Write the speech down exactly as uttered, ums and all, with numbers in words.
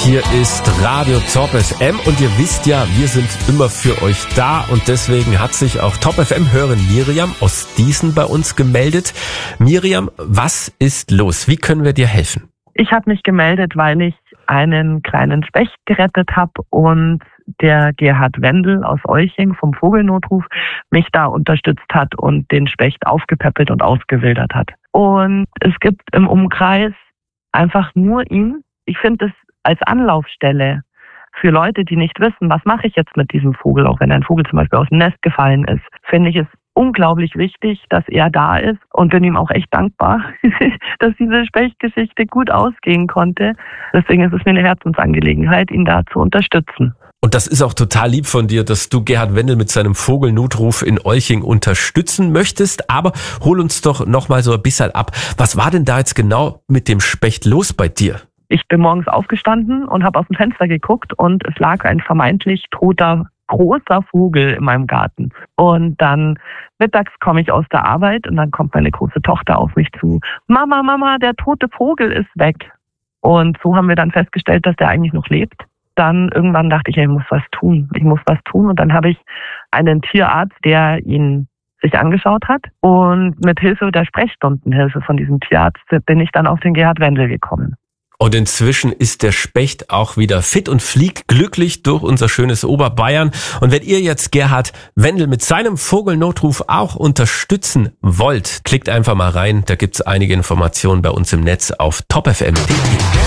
Hier ist Radio Top F M und ihr wisst ja, wir sind immer für euch da und deswegen hat sich auch Top F M-Hörerin Miriam aus Diesen bei uns gemeldet. Miriam, was ist los? Wie können wir dir helfen? Ich habe mich gemeldet, weil ich einen kleinen Specht gerettet habe und der Gerhard Wendel aus Olching vom Vogelnotruf mich da unterstützt hat und den Specht aufgepäppelt und ausgewildert hat. Und es gibt im Umkreis einfach nur ihn. Ich finde es als Anlaufstelle für Leute, die nicht wissen, was mache ich jetzt mit diesem Vogel, auch wenn ein Vogel zum Beispiel aus dem Nest gefallen ist, finde ich es unglaublich wichtig, dass er da ist und bin ihm auch echt dankbar, dass diese Spechtgeschichte gut ausgehen konnte. Deswegen ist es mir eine Herzensangelegenheit, ihn da zu unterstützen. Und das ist auch total lieb von dir, dass du Gerhard Wendel mit seinem Vogelnotruf in Olching unterstützen möchtest. Aber hol uns doch noch mal so ein bisschen ab. Was war denn da jetzt genau mit dem Specht los bei dir? Ich bin morgens aufgestanden und habe aus dem Fenster geguckt und es lag ein vermeintlich toter, großer Vogel in meinem Garten. Und dann mittags komme ich aus der Arbeit und dann kommt meine große Tochter auf mich zu. Mama, Mama, der tote Vogel ist weg. Und so haben wir dann festgestellt, dass der eigentlich noch lebt. Dann irgendwann dachte ich, ich muss was tun. Ich muss was tun. Und dann habe ich einen Tierarzt, der ihn sich angeschaut hat. Und mit Hilfe der Sprechstundenhilfe von diesem Tierarzt bin ich dann auf den Gerhard Wendel gekommen. Und inzwischen ist der Specht auch wieder fit und fliegt glücklich durch unser schönes Oberbayern. Und wenn ihr jetzt Gerhard Wendel mit seinem Vogelnotruf auch unterstützen wollt, klickt einfach mal rein. Da gibt's einige Informationen bei uns im Netz auf top f m punkt d e.